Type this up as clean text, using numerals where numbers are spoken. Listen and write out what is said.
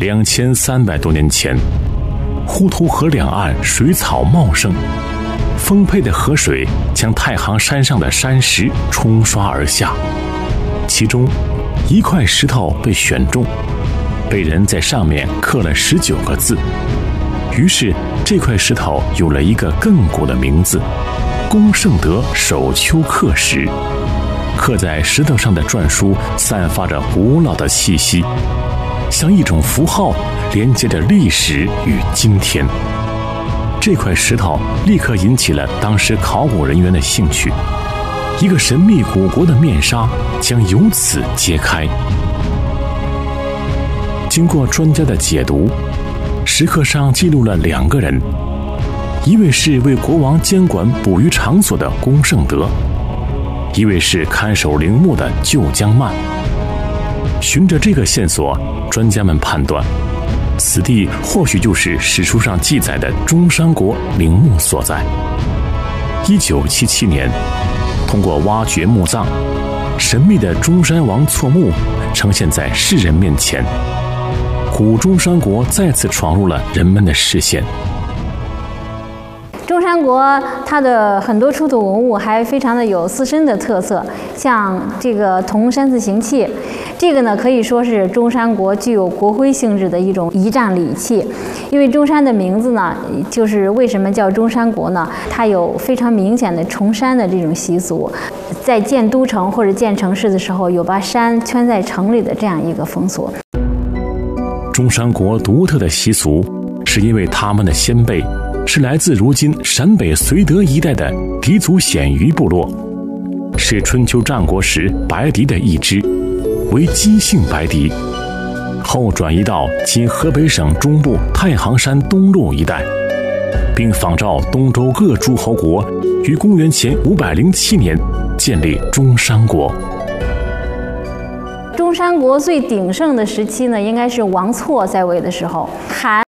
2300多年前，滹沱河两岸水草茂盛，丰沛的河水将太行山上的山石冲刷而下，其中一块石头被选中，被人在上面刻了19个字，于是这块石头有了一个亘古的名字——龚圣德守丘刻石。刻在石头上的篆书散发着古老的气息，像一种符号，连接着历史与今天。这块石头立刻引起了当时考古人员的兴趣，一个神秘古国的面纱将由此揭开。经过专家的解读，石刻上记录了2个人，一位是为国王监管捕鱼场所的龚圣德，一位是看守陵墓的旧江曼。循着这个线索，专家们判断，此地或许就是史书上记载的中山国陵墓所在。1977年，通过挖掘墓葬，神秘的中山王错墓呈现在世人面前，古中山国再次闯入了人们的视线。 中山国它的很多出土文物还非常的有自身的特色，像这个铜山字形器，这个呢可以说是中山国具有国徽性质的一种仪仗礼器。因为中山的名字呢，就是为什么叫中山国呢？它有非常明显的崇山的这种习俗，在建都城或者建城市的时候，有把山圈在城里的这样一个风俗。 中山国独特的习俗，是因为他们的先辈是来自如今陕北绥德一带的氐族鲜于部落，是春秋战国时白狄的一支，为姬姓白狄，后转移到今河北省中部太行山东麓一带，并仿照东周各诸侯国于公元前507年建立中山国。 中山国最鼎盛的时期呢，应该是王错在位的时候，韩